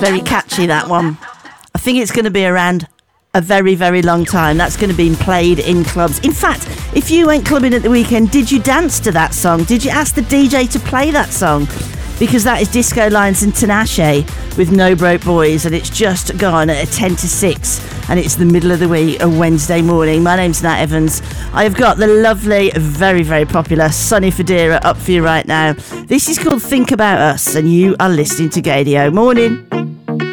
Very catchy, that one. I think it's going to be around a very, very long time. That's going to be played in clubs. In fact, if you went clubbing at the weekend, did you dance to that song? Did you ask the DJ to play that song? Because that is Disco Lions and Tinashe with No Broke Boys, and it's just gone at 10 to 6, and it's the middle of the week, a Wednesday morning. My name's Nat Evans. I have got the lovely, very, very popular Sonny Fodera up for you right now. This is called Think About Us, and you are listening to Gadio. Morning.